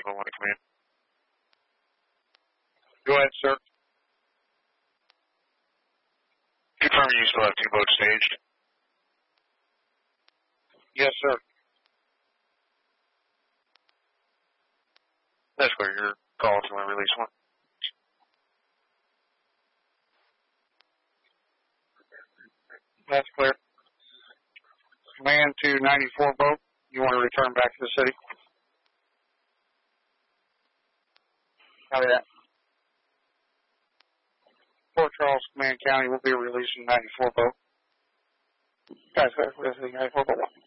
1 to command. Go ahead, sir. Confirm you still have 2 boats staged. Yes, sir. That's clear. Your call to release 1. That's clear. Command to 94 boat. You want to return back to the city? Copy that. Port Charles Command County will be releasing 94 boat. Guys, 94 boat.